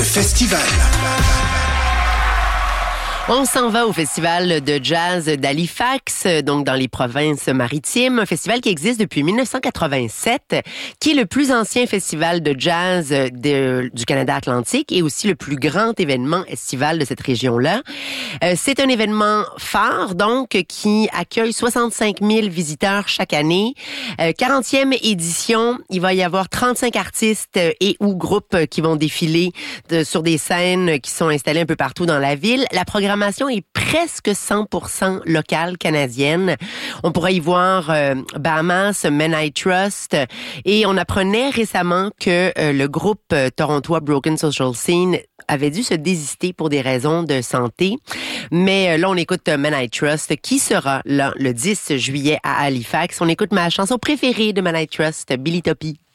festival. On s'en va au festival de jazz d'Halifax, donc dans les provinces maritimes, un festival qui existe depuis 1987, qui est le plus ancien festival de jazz du Canada Atlantique et aussi le plus grand événement estival de cette région-là. C'est un événement phare, donc, qui accueille 65 000 visiteurs chaque année. 40e édition, il va y avoir 35 artistes et ou groupes qui vont défiler sur des scènes qui sont installées un peu partout dans la ville. La programmation est presque 100% locale canadienne. On pourrait y voir Bahamas, Men I Trust, et on apprenait récemment que le groupe torontois Broken Social Scene avait dû se désister pour des raisons de santé. Mais là, on écoute Men I Trust, qui sera là le 10 juillet à Halifax. On écoute ma chanson préférée de Men I Trust, Billy Toppy.